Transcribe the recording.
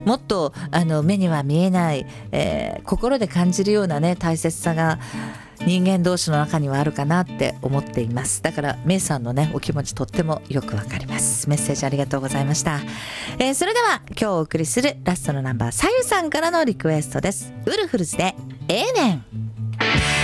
もっと目には見えない、心で感じるようなね大切さが人間同士の中にはあるかなって思っています。だからメイさんのねお気持ちとってもよくわかります。メッセージありがとうございました。それでは今日お送りするラストのナンバー、さゆさんからのリクエストです。ウルフルズでエーメン。